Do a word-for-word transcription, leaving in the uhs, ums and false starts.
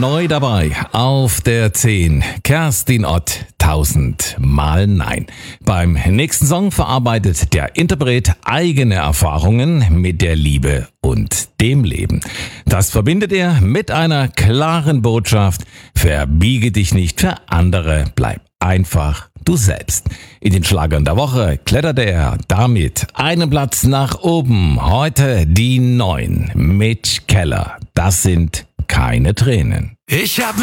neu dabei auf der zehn. Kerstin Ott, tausendmal nein. Beim nächsten Song verarbeitet der Interpret eigene Erfahrungen mit der Liebe und dem Leben. Das verbindet er mit einer klaren Botschaft: Verbiege dich nicht für andere, bleib einfach du selbst. In den Schlagern der Woche kletterte er damit einen Platz nach oben. Heute die neun. Mitch Keller. Das sind keine Tränen. Ich hab